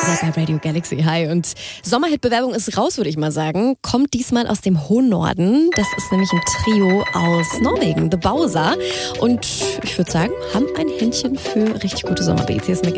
Seid bei Radio Galaxy. Hi. Und Sommerhit-Bewerbung ist raus, würde ich mal sagen. Kommt diesmal aus dem hohen Norden. Das ist nämlich ein Trio aus Norwegen, The Bowser. Und ich würde sagen, haben ein Händchen für richtig gute Sommerbeats. Hier ist